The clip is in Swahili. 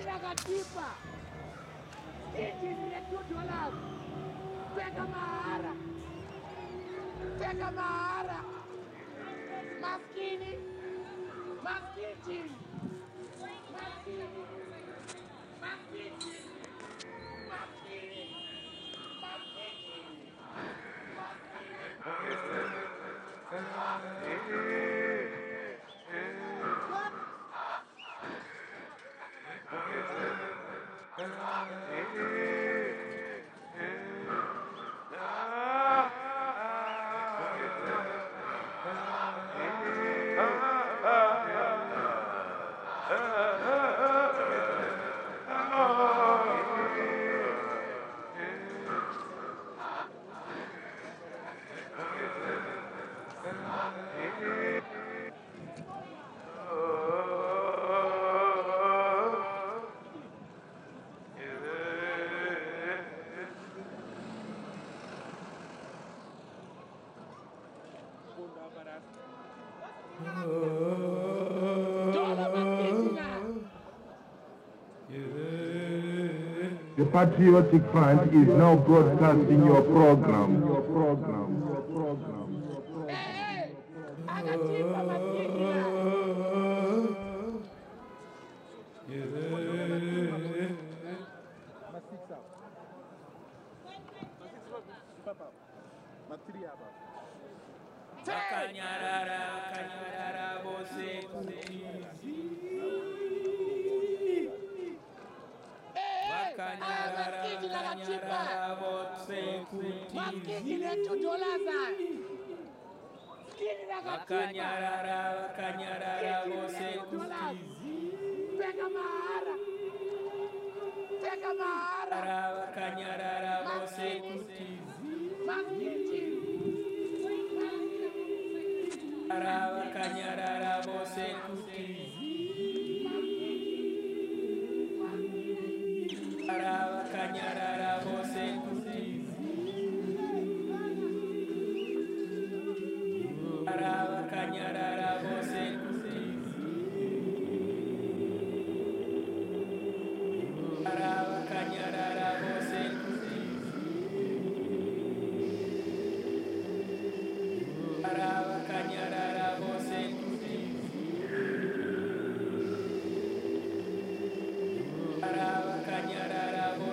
la katiba. Hizi ni $2. Pega mahara. Pega mahara. Maskini. Maskini. Maskini. Maskini. Maskini. The Patriotic Front is now broadcasting your program. Hey, akatiba maskini. Kanyarara bose kutizi. Kanyarara bose kutizi. Maskini ni $2. Kanyarara bose kutizi. Pega mahara. Pega mahara. Kanyarara bose kutizi. Maskini. Kanyarara bose kutizi.